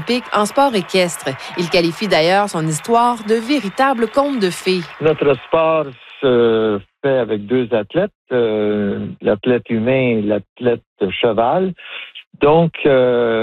olympiques en sport équestre. Il qualifie d'ailleurs son histoire de véritable conte de fées. Notre sport se fait avec deux athlètes, l'athlète humain et l'athlète cheval. Donc,